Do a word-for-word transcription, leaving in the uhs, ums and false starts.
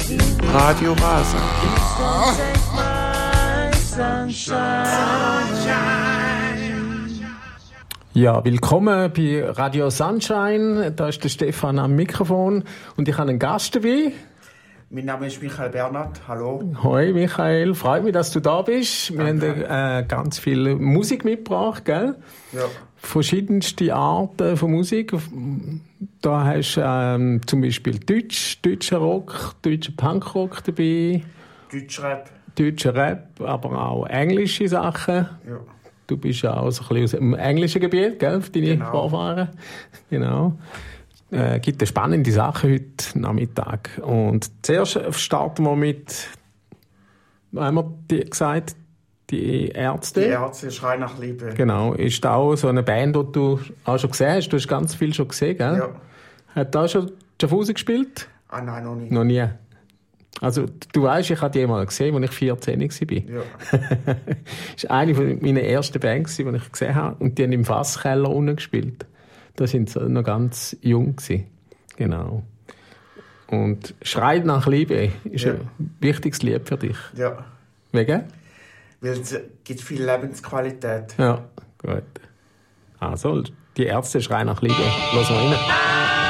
Radio Rasa. Ja, willkommen bei Radio Sunshine. Da ist der Stefan am Mikrofon und ich habe einen Gast dabei. Mein Name ist Michael Bernhard. Hallo. Hoi Michael, freut mich, dass du da bist. Wir Danke. haben äh, ganz viel Musik mitgebracht, gell? Ja. Verschiedenste Arten von Musik. Da hast du ähm, zum Beispiel Deutsch, deutscher Rock, deutscher Punkrock dabei. Deutschrap. Deutscher Rap, aber auch englische Sachen. Ja. Du bist ja auch so ein bisschen aus dem englischen Gebiet, gell, für deine Genau. Vorfahren. Genau. Äh, gibt eine spannende Sache heute Nachmittag. Und zuerst starten wir mit, was haben wir die gesagt, die Ärzte. Die Ärzte, Schrei nach Liebe. Genau. Ist da auch so eine Band, die du auch schon gesehen hast? Du hast ganz viel schon gesehen, gell? Ja. Hat da schon Schaffhausen gespielt? Ah nein, noch nicht. Noch nie. Also, du weißt, ich habe die mal gesehen, als ich vierzehn war. Ja. Das war eine meiner ersten Bands, die ich gesehen habe. Und die haben im Fasskeller unten gespielt. Da sind sie noch ganz jung gewesen. Genau. Und «Schreit nach Liebe» ist Ja. ein wichtiges Lied für dich. Ja. Wegen? Weil es gibt viel Lebensqualität. Ja, gut. Also, die Ärzte «Schrei nach Liebe». Lass mal rein.